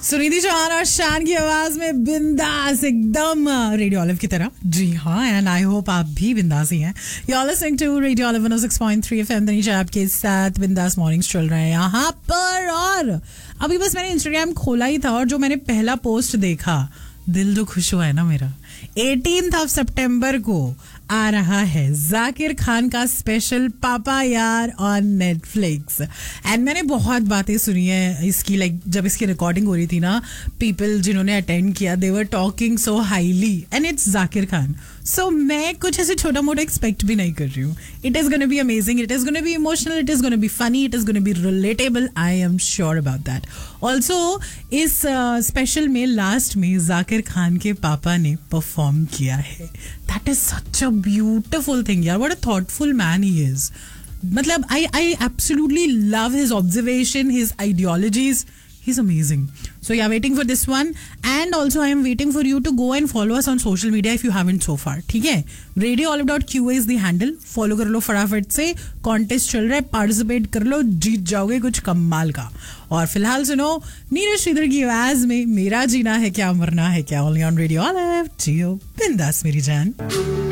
सुनिधि चौहान और शान की आवाज में बिंदास एकदम रेडियो ऑलिव की तरह. जी हाँ, एंड आई होप आप भी बिंदास ही हैं. You are listening to radio olive 106.3 FM. Tanisha आपके साथ बिंदास मॉर्निंग्स चल रहे हैं यहाँ पर. और अभी बस मैंने इंस्टाग्राम खोला ही था और जो मैंने पहला पोस्ट देखा, दिल तो खुश हुआ है ना मेरा. 18 सितंबर को आ रहा है जाकिर खान का स्पेशल पापा यार ऑन नेटफ्लिक्स. एंड मैंने बहुत बातें सुनी है इसकी, लाइक जब इसकी रिकॉर्डिंग हो रही थी ना, पीपल जिन्होंने अटेंड किया दे were talking so highly and it's Zakir Khan. सो मैं कुछ ऐसे छोटा मोटा एक्सपेक्ट भी नहीं कर रही हूँ. It is gonna be amazing, it is gonna be emotional, it is gonna be funny, it is gonna be relatable. I am sure about that. Also इस स्पेशल में लास्ट में जाकिर खान के पापा ने परफॉर्म किया है. That is such a beautiful thing यार. What a thoughtful man he is. मतलब I absolutely love his observation, his ideologies. He's amazing. So yeah, waiting for this one. And also I am waiting for you to go and follow us on social media if you haven't so far. ठीक है, radioolive.qa is the handle. Follow कर लो फटाफट से. Contest चल रहा है, participate कर लो, जीत जाओगे कुछ कमाल का. और फिलहाल सुनो नीरज श्रीधर की आवाज में मेरा जीना है क्या मरना है क्या, ओनली ऑन रेडियो ऑलिव. जियो बिंदास मेरी जान.